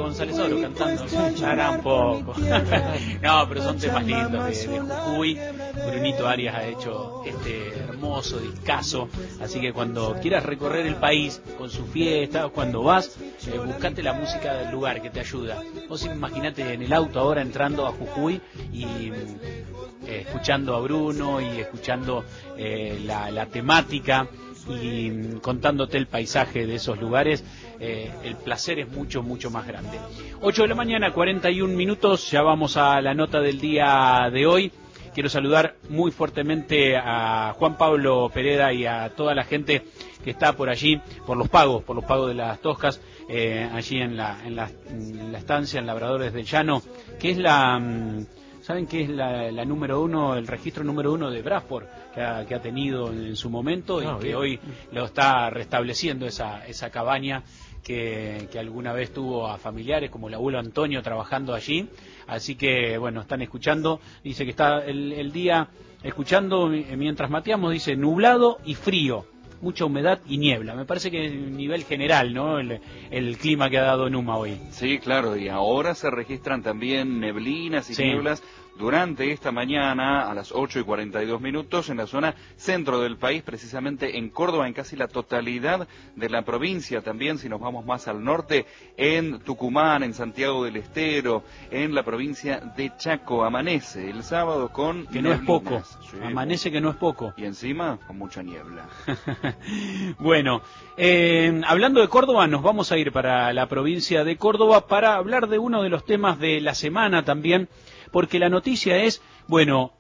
Fito González Oro cantando. Hará un poco. No, pero son temas lindos de Jujuy. Brunito Arias ha hecho este hermoso discazo, así que cuando quieras recorrer el país con su fiesta, cuando vas, buscate la música del lugar que te ayuda. Vos imaginate en el auto ahora entrando a Jujuy y escuchando a Bruno y escuchando la temática y contándote el paisaje de esos lugares, el placer es mucho más grande. 8 de la mañana, 41 minutos, ya vamos a la nota del día de hoy. Quiero saludar muy fuertemente a Juan Pablo Pereda y a toda la gente que está por allí, por los pagos de las toscas, allí en la estancia, en Labradores del Llano, que es ¿saben qué es la número uno, el registro número uno de Bradford que ha tenido en su momento y que hoy lo está restableciendo esa cabaña que alguna vez tuvo a familiares como el abuelo Antonio trabajando allí? Así que, bueno, están escuchando, dice que está el día escuchando mientras mateamos, dice nublado y frío, mucha humedad y niebla. Me parece que es a nivel general, ¿no? El clima que ha dado Numa hoy. Sí, claro, y ahora se registran también neblinas y nieblas durante esta mañana a las 8:42 en la zona centro del país, precisamente en Córdoba, en casi la totalidad de la provincia. También, si nos vamos más al norte, en Tucumán, en Santiago del Estero, en la provincia de Chaco, amanece el sábado con que neblinas. No es poco, Sí, amanece que no es poco. Y encima con mucha niebla. Bueno, hablando de Córdoba, nos vamos a ir para la provincia de Córdoba para hablar de uno de los temas de la semana también, porque la noticia es, bueno,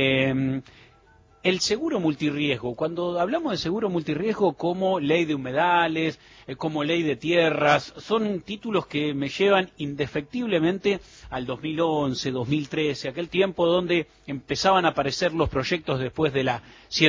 el seguro multirriesgo. Cuando hablamos de seguro multirriesgo como ley de humedales, como ley de tierras, son títulos que me llevan indefectiblemente al 2011, 2013, aquel tiempo donde empezaban a aparecer los proyectos después de la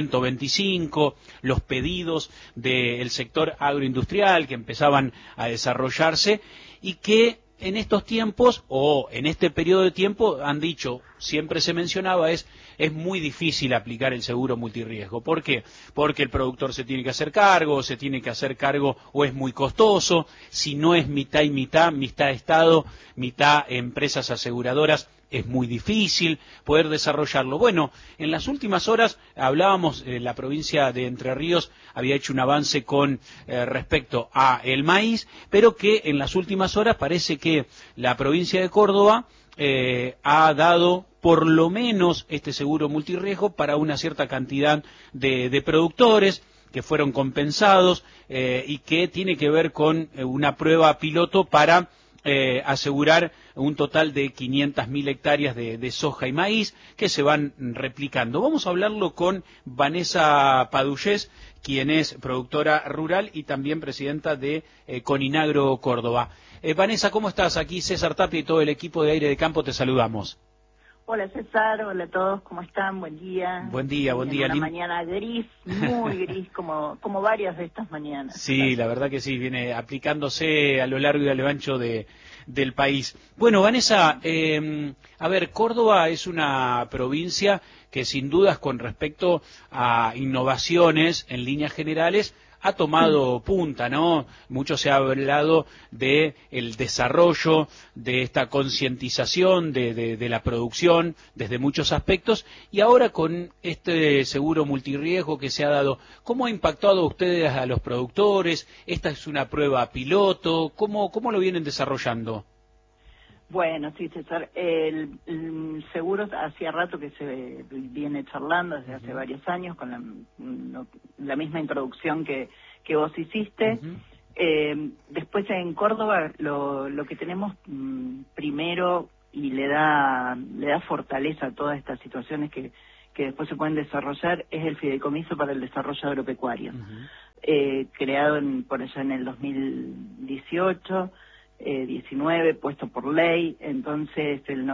125, los pedidos del sector agroindustrial que empezaban a desarrollarse y que en estos tiempos o en este periodo de tiempo han dicho, siempre se mencionaba, es muy difícil aplicar el seguro multirriesgo. ¿Por qué? Porque el productor se tiene que hacer cargo o es muy costoso, si no es mitad y mitad Estado, mitad empresas aseguradoras, es muy difícil poder desarrollarlo. Bueno, en las últimas horas hablábamos, la provincia de Entre Ríos había hecho un avance con respecto a el maíz, pero que en las últimas horas parece que la provincia de Córdoba ha dado por lo menos este seguro multirriesgo para una cierta cantidad de productores que fueron compensados y que tiene que ver con una prueba piloto para asegurar un total de 500.000 hectáreas de soja y maíz que se van replicando. Vamos a hablarlo con Vanessa Padullés, quien es productora rural y también presidenta de Coninagro Córdoba. Vanessa, ¿cómo estás? Aquí César Tapia y todo el equipo de Aire de Campo te saludamos. Hola César, hola a todos, ¿cómo están? Buen día. Buen día. Una mañana gris, muy gris, como varias de estas mañanas. Sí, gracias. La verdad que sí, viene aplicándose a lo largo y a lo ancho del país. Bueno, Vanessa, a ver, Córdoba es una provincia que sin dudas con respecto a innovaciones en líneas generales ha tomado punta, ¿no? Mucho se ha hablado de el desarrollo, de esta concientización de la producción desde muchos aspectos y ahora con este seguro multirriesgo que se ha dado, ¿cómo ha impactado a ustedes a los productores? ¿Esta es una prueba piloto? ¿Cómo lo vienen desarrollando? Bueno, sí, César, el seguro hacía rato que se viene charlando, desde hace varios años, con la misma introducción que vos hiciste. Después en Córdoba lo que tenemos primero y le da fortaleza a todas estas situaciones que después se pueden desarrollar es el Fideicomiso para el Desarrollo Agropecuario, creado por allá en el 2018. 19, puesto por ley. Entonces el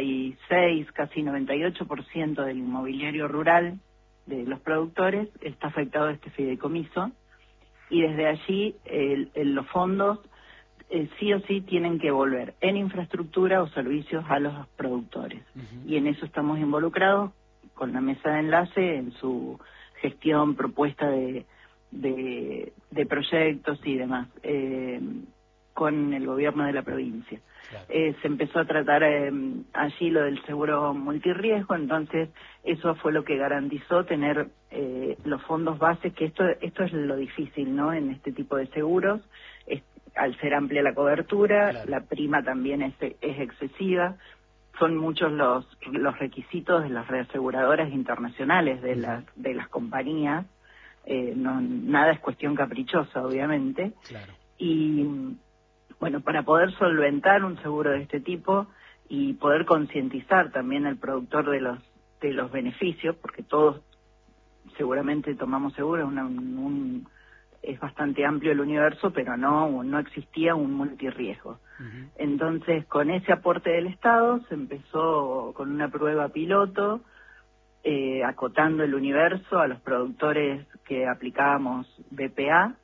96, casi 98% del inmobiliario rural de los productores está afectado a este fideicomiso y desde allí los fondos sí o sí tienen que volver en infraestructura o servicios a los productores. Y en eso estamos involucrados con la mesa de enlace en su gestión, propuesta de proyectos y demás. con el gobierno de la provincia. Claro. Se empezó a tratar allí lo del seguro multirriesgo, entonces eso fue lo que garantizó tener los fondos bases, que esto es lo difícil, ¿no? En este tipo de seguros, al ser amplia la cobertura, claro, la prima también es excesiva, son muchos los requisitos de las reaseguradoras internacionales, de las compañías, nada es cuestión caprichosa, obviamente, claro. Y bueno, para poder solventar un seguro de este tipo y poder concientizar también al productor de los beneficios, porque todos seguramente tomamos seguro, es bastante amplio el universo, pero no existía un multirriesgo. Entonces, con ese aporte del Estado se empezó con una prueba piloto, acotando el universo a los productores que aplicábamos BPA,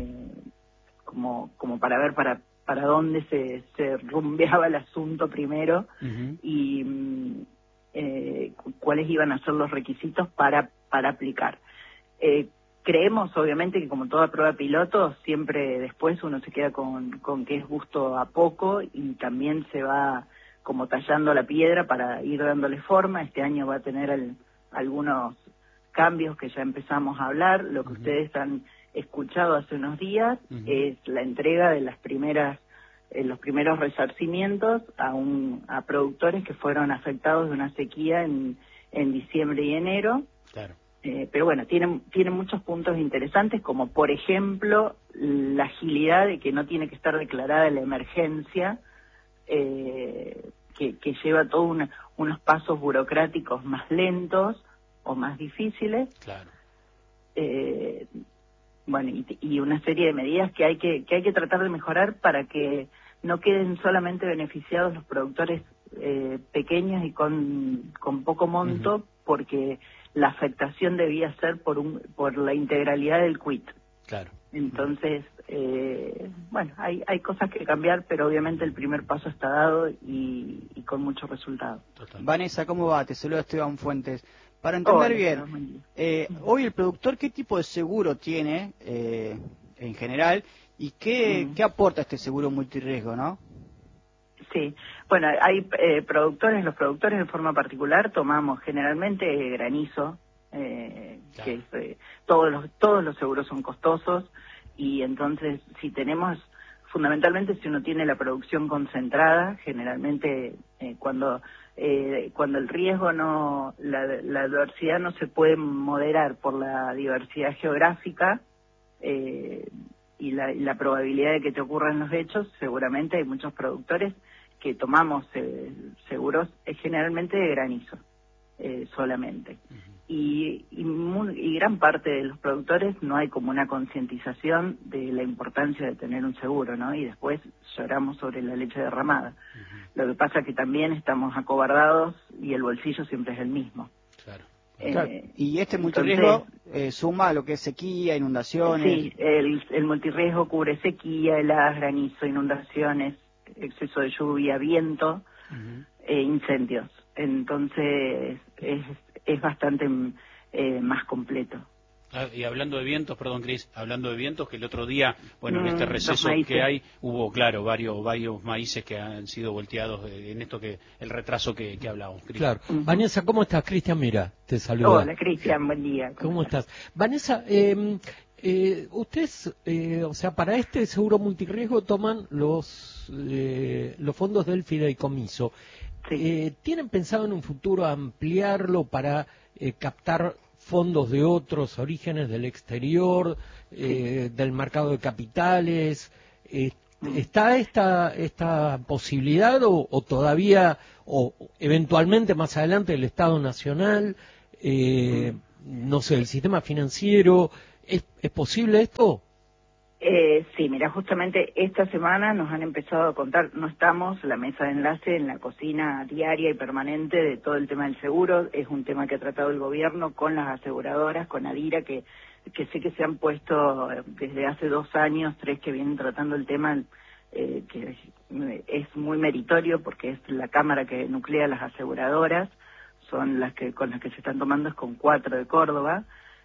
como para ver para dónde se rumbeaba el asunto primero y cuáles iban a ser los requisitos para aplicar. Creemos, obviamente, que como toda prueba piloto, siempre después uno se queda con que es gusto a poco y también se va como tallando la piedra para ir dándole forma. Este año va a tener algunos cambios que ya empezamos a hablar. Lo que ustedes han escuchado hace unos días es la entrega de los primeros resarcimientos a productores que fueron afectados de una sequía en diciembre y enero. Claro. Pero bueno, tiene muchos puntos interesantes, como por ejemplo la agilidad de que no tiene que estar declarada la emergencia, que lleva todos unos pasos burocráticos más lentos o más difíciles. Claro. Bueno, y una serie de medidas que hay que tratar de mejorar para que no queden solamente beneficiados los productores pequeños y con poco monto, porque la afectación debía ser por la integralidad del quit. Claro. Entonces, bueno, hay cosas que cambiar, pero obviamente el primer paso está dado y con mucho resultado. Total. Vanessa, ¿cómo va? Te saluda Esteban Fuentes. Para entender bien, hoy el productor, ¿qué tipo de seguro tiene en general y qué aporta este seguro multirriesgo, no? Sí, bueno, hay los productores en forma particular tomamos generalmente granizo, claro, que todos los seguros son costosos y entonces fundamentalmente si uno tiene la producción concentrada, generalmente cuando el riesgo la adversidad no se puede moderar por la diversidad geográfica, y la probabilidad de que te ocurran los hechos, seguramente hay muchos productores que tomamos seguros generalmente de granizo solamente. Y gran parte de los productores no hay como una concientización de la importancia de tener un seguro, ¿no? Y después lloramos sobre la leche derramada. Lo que pasa que también estamos acobardados y el bolsillo siempre es el mismo. Claro. Claro. Y este multirriesgo suma lo que es sequía, inundaciones. Sí, el multirriesgo cubre sequía, heladas, granizo, inundaciones, exceso de lluvia, viento, incendios. Entonces es bastante más completo. Y hablando de vientos, perdón, Cris, hablando de vientos, que el otro día, bueno, en este receso que hay, hubo, claro, varios maíces que han sido volteados en esto el retraso que hablábamos, Cris. Claro. Vanessa, ¿cómo estás? Cristian Mira, te saluda. Hola, Cristian, buen día. ¿Cómo estás? Vanessa, ustedes, o sea, para este seguro multirriesgo toman los fondos del fideicomiso. Sí. ¿Tienen pensado en un futuro ampliarlo para captar fondos de otros orígenes del exterior, del mercado de capitales? ¿Está esta posibilidad o todavía, o eventualmente más adelante el Estado Nacional, no sé, el sistema financiero? ¿Es posible esto? Sí, mira, justamente esta semana nos han empezado a contar, no estamos, la mesa de enlace en la cocina diaria y permanente de todo el tema del seguro, es un tema que ha tratado el gobierno con las aseguradoras, con Adira, que sé que se han puesto desde hace 2 años, 3 que vienen tratando el tema, que es muy meritorio porque es la cámara que nuclea las aseguradoras, son con las que se están tomando, es con 4 de Córdoba.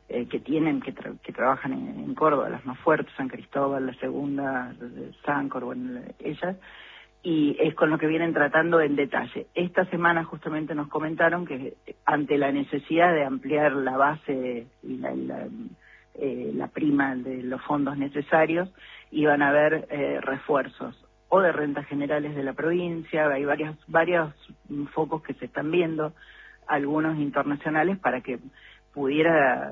que trabajan en Córdoba, las más fuertes, San Cristóbal, la segunda, Sancor, bueno, ellas, y es con lo que vienen tratando en detalle. Esta semana justamente nos comentaron que ante la necesidad de ampliar la base y la prima de los fondos necesarios, iban a haber refuerzos o de rentas generales de la provincia. Hay varios focos que se están viendo, algunos internacionales, para que pudiera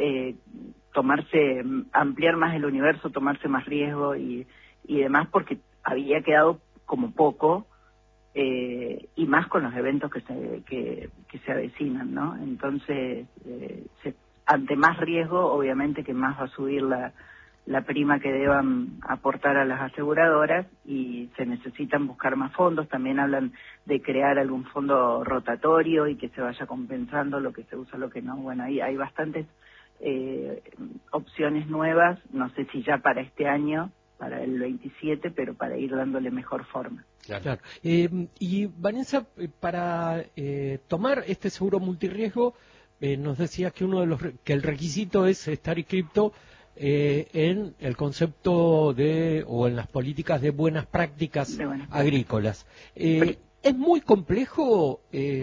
ampliar más el universo, tomarse más riesgo y demás, porque había quedado como poco, y más con los eventos que se avecinan, ¿no? Entonces, ante más riesgo, obviamente que más va a subir la prima que deban aportar a las aseguradoras, y se necesitan buscar más fondos. También hablan de crear algún fondo rotatorio y que se vaya compensando lo que se usa, lo que no. Bueno, hay bastantes opciones nuevas, no sé si ya para este año, para el 27, pero para ir dándole mejor forma. Claro. Y Vanessa, para tomar este seguro multirriesgo, nos decías que que el requisito es estar inscripto en el concepto o en las políticas de buenas prácticas agrícolas. ¿Es muy complejo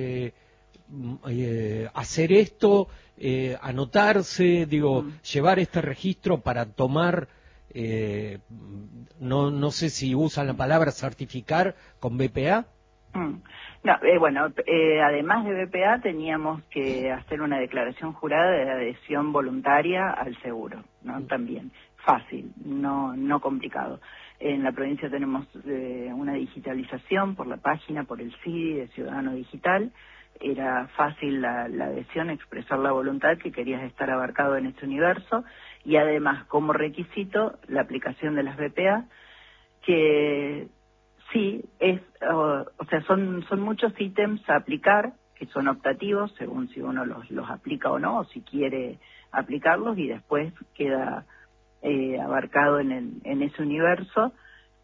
hacer esto, anotarse, llevar este registro para tomar, no sé si usan la palabra certificar con BPA? No, además de BPA teníamos que hacer una declaración jurada de adhesión voluntaria al seguro, ¿no? También fácil, no complicado. En la provincia tenemos una digitalización por la página, por el CIDI de Ciudadano Digital. Era fácil la adhesión, expresar la voluntad que querías estar abarcado en este universo, y además como requisito la aplicación de las BPA, que sí, son muchos ítems a aplicar, que son optativos, según si uno los aplica o no, o si quiere aplicarlos, y después queda abarcado en ese universo.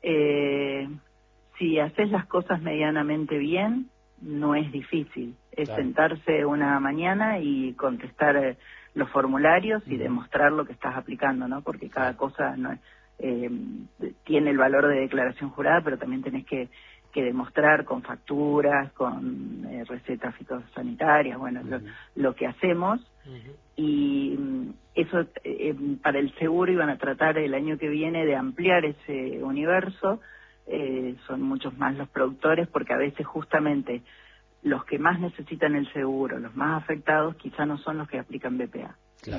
Si haces las cosas medianamente bien, no es difícil. Es sentarse una mañana y contestar los formularios y demostrar lo que estás aplicando, ¿no? Porque cada cosa no es... tiene el valor de declaración jurada, pero también tenés que demostrar con facturas, con recetas fitosanitarias, bueno, lo que hacemos. Y eso para el seguro iban a tratar el año que viene de ampliar ese universo. Son muchos más los productores, porque a veces justamente los que más necesitan el seguro, los más afectados, quizá no son los que aplican BPA,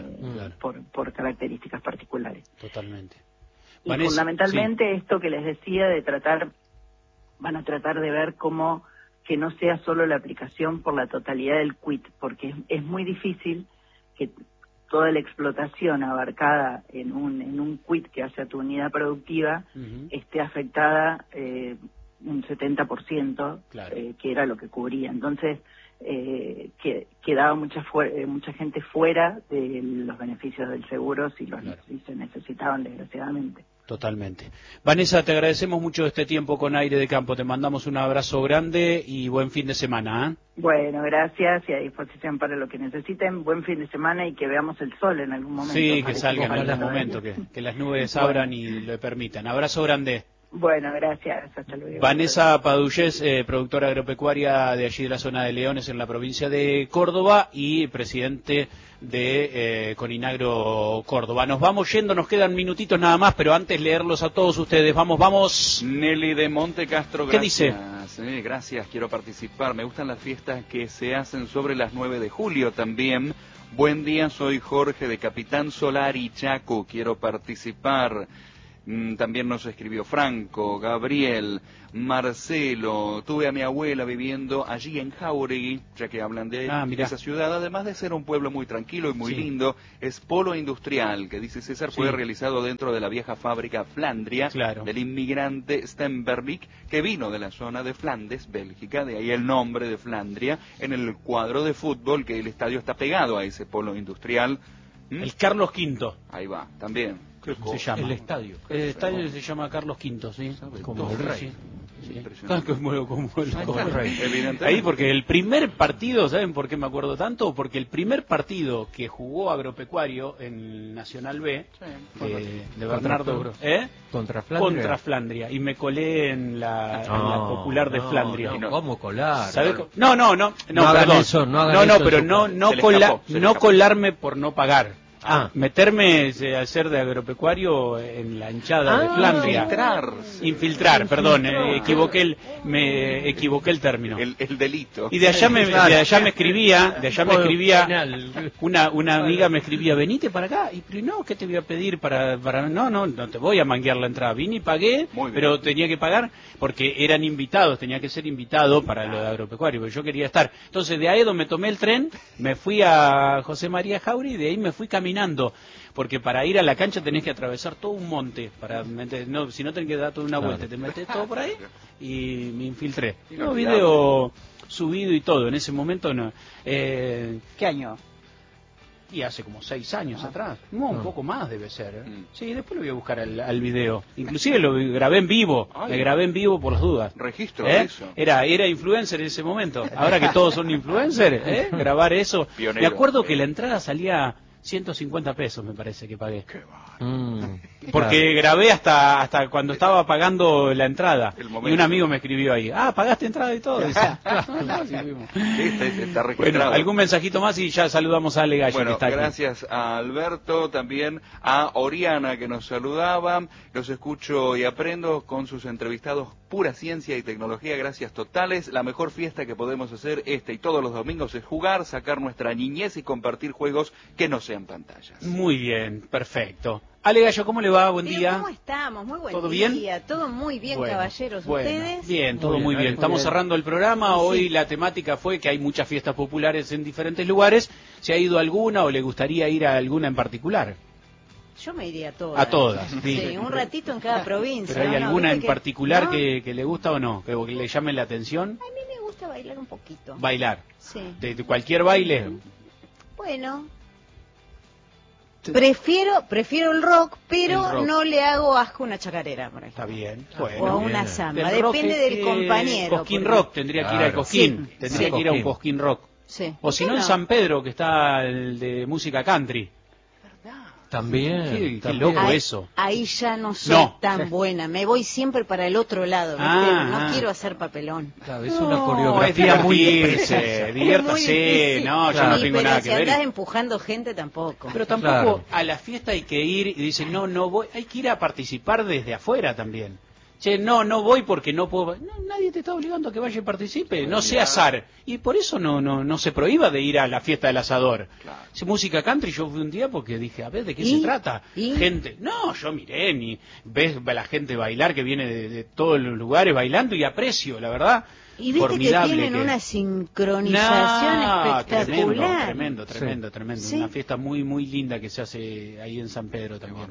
por características particulares. Totalmente. Y fundamentalmente esto que les decía van a tratar de ver cómo que no sea solo la aplicación por la totalidad del quit, porque es muy difícil que toda la explotación abarcada en un quit que hace a tu unidad productiva esté afectada un 70%, que era lo que cubría. Entonces, quedaba mucha gente fuera de los beneficios del seguro si se necesitaban, desgraciadamente. Totalmente. Vanessa, te agradecemos mucho este tiempo con Aire de Campo. Te mandamos un abrazo grande y buen fin de semana. Bueno, gracias, y a disposición para lo que necesiten. Buen fin de semana y que veamos el sol en algún momento. Sí, que salga en algún momento, que las nubes abran y lo permitan. Abrazo grande. Bueno, gracias, hasta luego. Vanessa Padullés, productora agropecuaria de allí de la zona de Leones en la provincia de Córdoba y presidente de Coninagro Córdoba. Nos vamos yendo, nos quedan minutitos nada más, pero antes leerlos a todos ustedes. Vamos. Nelly de Monte Castro, gracias. ¿Qué dice? Gracias, quiero participar. Me gustan las fiestas que se hacen sobre las 9 de julio también. Buen día, soy Jorge de Capitán Solari, Chaco, quiero participar. También nos escribió Franco, Gabriel, Marcelo. Tuve a mi abuela viviendo allí en Jauregui, ya que hablan de esa ciudad. Además de ser un pueblo muy tranquilo y muy lindo, es polo industrial, que dice César, fue realizado dentro de la vieja fábrica Flandria del inmigrante Stenberg, que vino de la zona de Flandes, Bélgica, de ahí el nombre de Flandria, en el cuadro de fútbol, que el estadio está pegado a ese polo industrial. El Carlos V. Ahí va, también. Se llama. El estadio. El estadio se llama Carlos V, sí. Como el rey. Ahí porque el primer partido, ¿saben por qué me acuerdo tanto? Porque el primer partido que jugó Agropecuario en Nacional B, de Bernardo contra Flandria, y me colé en la popular de Flandria. ¿Cómo colar? No, perdón. No colarme por no pagar. Meterme al ser de Agropecuario en la hinchada de Flandria. Infiltrar, perdón, me equivoqué el término. El delito. Y de allá me escribía una amiga me escribía, venite para acá. Y no, ¿qué te voy a pedir para no te voy a manguear la entrada. Vine y pagué, pero tenía que pagar porque eran invitados, tenía que ser invitado para lo de Agropecuario, porque yo quería estar. Entonces de Aedo me tomé el tren, me fui a José María Jauri y de ahí me fui caminando, porque para ir a la cancha tenés que atravesar todo un monte, si no tenés que dar toda una vuelta, te metés todo por ahí y me infiltré. Un video subido y todo, en ese momento no. ¿Qué año? Y hace como 6 años atrás, un poco más debe ser. Sí, después lo voy a buscar al video. Inclusive lo grabé en vivo, me grabé en vivo por las dudas. Registro eso. Era influencer en ese momento. Ahora que todos son influencers, grabar eso. Pionero. Me acuerdo que la entrada salía 150 pesos, me parece que pagué. Porque grabé hasta cuando estaba pagando la entrada. Y un amigo me escribió ahí, ¿pagaste entrada y todo? Dice, está bueno, algún mensajito más y ya saludamos a Ale Gallo, bueno, que está aquí. Gracias a Alberto, también a Oriana que nos saludaba. Los escucho y aprendo con sus entrevistados. Pura ciencia y tecnología, gracias totales. La mejor fiesta que podemos hacer y todos los domingos es jugar, sacar nuestra niñez y compartir juegos que no sean pantallas. Muy bien, perfecto. Ale Gallo, ¿cómo le va? Buen día. ¿Cómo estamos? Muy buen ¿Todo día. Bien? Todo muy bien, caballeros. ¿Ustedes? Bien, todo muy bien. Estamos cerrando el programa. Hoy la temática fue que hay muchas fiestas populares en diferentes lugares. ¿Se ha ido a alguna o le gustaría ir a alguna en particular? Yo me iría a todas. A todas. Sí, un ratito en cada provincia. ¿Pero hay alguna en particular que le gusta o no? Que le llame la atención. A mí me gusta bailar un poquito. ¿Bailar? Sí. ¿De cualquier baile? Bueno, prefiero el rock, pero no le hago asco a una chacarera, por ejemplo. Está bien. O a una samba, depende del compañero. Cosquín Rock, tendría que ir al Cosquín. Tendría que ir a un Cosquín Rock. Sí. O si no, en San Pedro, que está el de música country. También. Qué loco eso. Ahí ya no soy tan buena. Me voy siempre para el otro lado. No quiero hacer papelón. Claro, es una coreografía muy diviértase. No, yo no tengo nada que ver. Si andás empujando gente tampoco. Pero tampoco a la fiesta hay que ir y dicen, no voy. Hay que ir a participar desde afuera también. Che, no voy porque no puedo. No, nadie te está obligando a que vaya y participe. No sea azar. Y por eso no se prohíba de ir a la fiesta del asador. Claro. Si música country, yo fui un día porque dije, a ver, ¿de qué se trata? Gente, yo miré, ves a la gente bailar que viene de todos los lugares bailando y aprecio, la verdad. Y viste que tienen una sincronización espectacular. Tremendo. ¿Sí? Una fiesta muy, muy linda que se hace ahí en San Pedro también.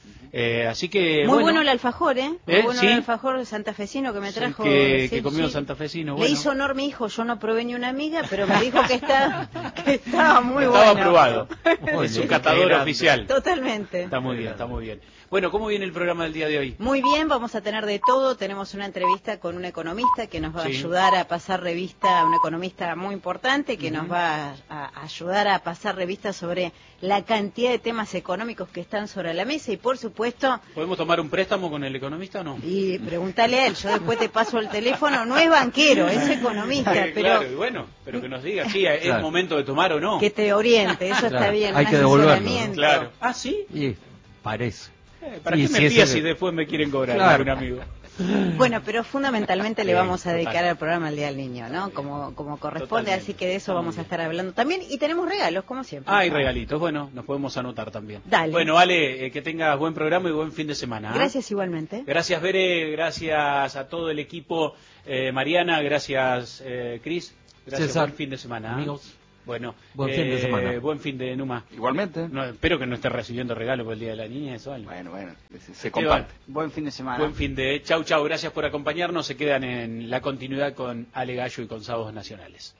Así que muy bueno el alfajor, muy bueno el alfajor santafesino que me trajo. Que comió santafesino. Le hizo honor mi hijo, yo no probé ni una miga, pero me dijo que estaba muy bueno. Estaba aprobado. Es un catador oficial. Totalmente. Está muy bien. Bueno, ¿cómo viene el programa del día de hoy? Muy bien, vamos a tener de todo. Tenemos una entrevista con un economista que nos va a ayudar a pasar revista, un economista muy importante que nos va a ayudar a pasar revista sobre la cantidad de temas económicos que están sobre la mesa y, por supuesto... ¿Podemos tomar un préstamo con el economista o no? Y pregúntale a él, yo después te paso el teléfono. No es banquero, es economista. Claro, y bueno, pero que nos diga, es momento de tomar o no. Que te oriente, eso está bien. Hay que devolverlo. Claro. ¿Ah, sí? Y parece. ¿Para qué me pías si después me quieren cobrar algún amigo? Bueno, pero fundamentalmente le vamos a dedicar al programa el Día del Niño, ¿no? Como corresponde, totalmente. Así que de eso vamos a estar hablando también. Y tenemos regalos, como siempre. Hay regalitos, bueno, nos podemos anotar también. Dale. Bueno, Ale, que tengas buen programa y buen fin de semana. Gracias igualmente. Gracias, Bere, gracias a todo el equipo. Mariana, gracias, Cris. Gracias, César, buen fin de semana. Amigos. Bueno, buen fin de semana. Buen fin de Numa. Igualmente. Espero que no esté recibiendo regalos por el Día de la Niña. Eso, ¿vale? Bueno, se comparte. Buen fin de semana. Buen fin de... Chau, gracias por acompañarnos. Se quedan en la continuidad con Ale Gallo y con Sábados Nacionales.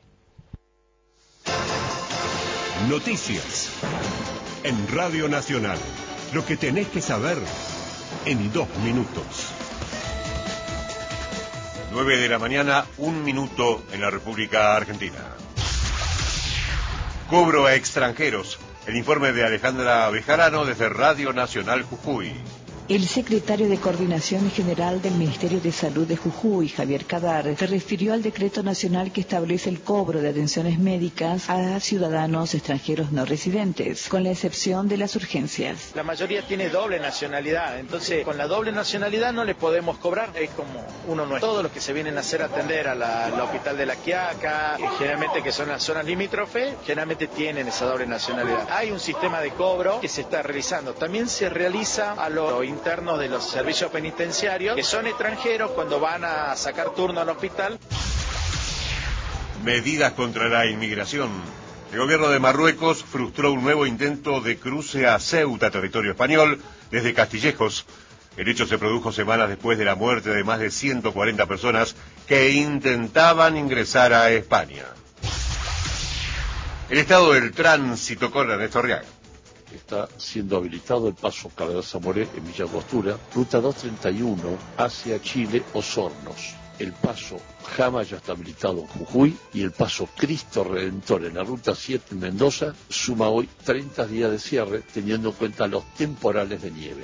Noticias en Radio Nacional. Lo que tenés que saber en 2 minutos. 9 de la mañana, 1 minuto en la República Argentina. Cobro a extranjeros. El informe de Alejandra Bejarano desde Radio Nacional Jujuy. El secretario de Coordinación General del Ministerio de Salud de Jujuy, Javier Cadar, se refirió al decreto nacional que establece el cobro de atenciones médicas a ciudadanos extranjeros no residentes, con la excepción de las urgencias. La mayoría tiene doble nacionalidad, entonces con la doble nacionalidad no le podemos cobrar, es como uno no es. Todos los que se vienen a hacer atender al hospital de La Quiaca, generalmente que son las zonas limítrofes, generalmente tienen esa doble nacionalidad. Hay un sistema de cobro que se está realizando. También se realiza a los internos de los servicios penitenciarios que son extranjeros cuando van a sacar turno al hospital. Medidas contra la inmigración. El gobierno de Marruecos frustró un nuevo intento de cruce a Ceuta, territorio español, desde Castillejos. El hecho se produjo semanas después de la muerte de más de 140 personas que intentaban ingresar a España. El estado del tránsito con Ernesto Arriaga. Está siendo habilitado el paso Cardenal Zamoré en Villa Angostura, ruta 231 hacia Chile, Osornos. El paso Jama ya está habilitado en Jujuy y el paso Cristo Redentor en la ruta 7 en Mendoza suma hoy 30 días de cierre, teniendo en cuenta los temporales de nieve.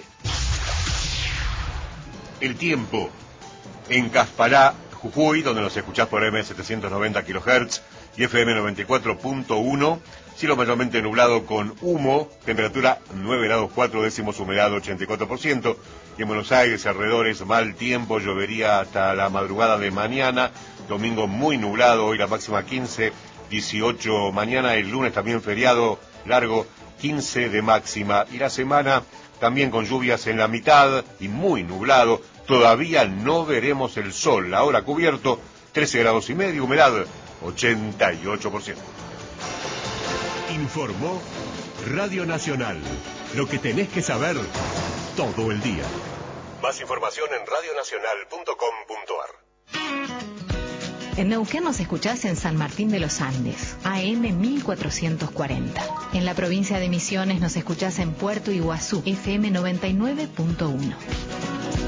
El tiempo en Caspalá, Jujuy, donde nos escuchás por M790 kHz y FM 94.1, cielo mayormente nublado con humo, temperatura 9 grados 4 décimos, humedad 84%, y en Buenos Aires alrededores mal tiempo, llovería hasta la madrugada de mañana, domingo muy nublado, hoy la máxima 15, 18 mañana, el lunes también feriado largo, 15 de máxima, y la semana también con lluvias en la mitad y muy nublado, todavía no veremos el sol, ahora cubierto, 13 grados y medio, humedad 88%. Informó Radio Nacional. Lo que tenés que saber todo el día. Más información en radionacional.com.ar. En Neuquén nos escuchás en San Martín de los Andes, AM 1440. En la provincia de Misiones nos escuchás en Puerto Iguazú, FM 99.1.